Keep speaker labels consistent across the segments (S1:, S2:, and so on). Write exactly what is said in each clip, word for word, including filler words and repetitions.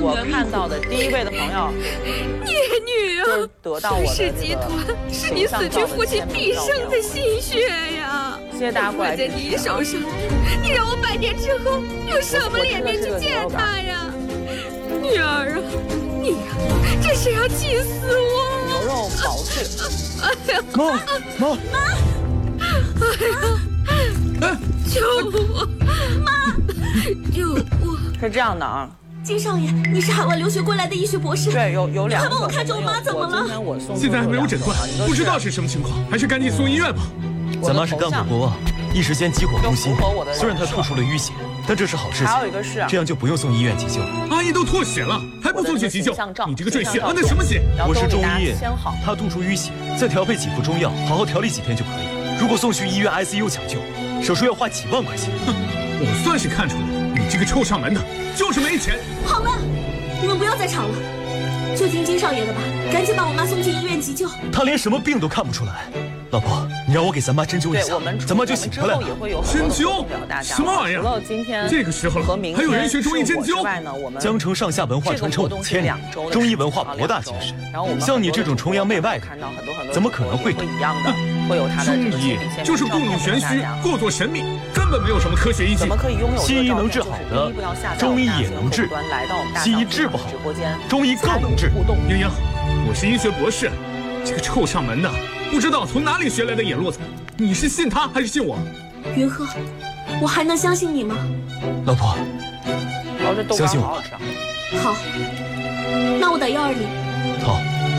S1: 我看到的第一位的朋友，
S2: 孽女啊！
S1: 就是得到我的
S2: 氏集团是你死去父亲毕生的心血呀！
S1: 谢谢大家过来支持。
S2: 在你手上，你让我百年之后有什么脸面去见他呀？女儿啊，你呀，这是要气死我！
S1: 牛肉保质。
S2: 哎呀，
S3: 妈妈
S2: 妈！哎呀！救我！妈！救我！
S1: 是这样的啊。
S4: 金少爷，你是海外留学归来的医学博士，
S1: 对，有有两个。
S4: 快帮我看着我妈怎么了？
S5: 现在还没有诊断，不知道是什么情况，还是赶紧送医院吧。
S3: 咱妈是刚回国望，一时间急火攻心，虽然她吐出了淤血，但这是好事情。
S1: 还有一个是，
S3: 这样就不用送医院急救。
S5: 阿姨都吐血了，还不送去急救？你这个赘婿安的什么心？
S3: 我是中医，她吐出淤血，再调配几副中药，好好调理几天就可以。如果送去医院 I C U 抢救，手术要花几万块钱。
S5: 哼，我算是看出来，你这个臭上门的，就是没钱。
S4: 好了，你们不要再吵了，就听金少爷的吧，赶紧把我妈送进医院急救。
S3: 她连什么病都看不出来。老婆，你让我给咱妈针灸一下，咱妈就醒回来了。
S5: 针灸？什么玩意儿？
S1: 除了今天
S5: 这个时候了，还有人学中医针灸？
S3: 江城上下文化传承五千年，中医文化博大精深。像你这种崇洋媚外的，怎么可能会懂？
S5: 中医就是故弄玄虚，故作神秘，根本没有什么科学依据。
S3: 西医能治好的，中医也能治；西医治不好，中医更能治。
S5: 英英，我是医学博士，这个臭上门的。不知道从哪里学来的野路子，你是信他还是信我？
S4: 云鹤，我还能相信你吗？
S3: 老婆，相信我。
S4: 好，那我打幺二零。
S3: 好。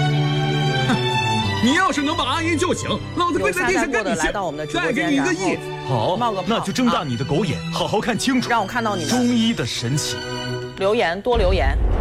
S5: 哼，你要是能把阿姨救醒，老子跪在地上跟你学，再给你一个亿。
S3: 好，那就睁大你的狗眼，好好看清楚。
S1: 让我看到你们
S3: 中医的神奇。
S1: 留言多留言。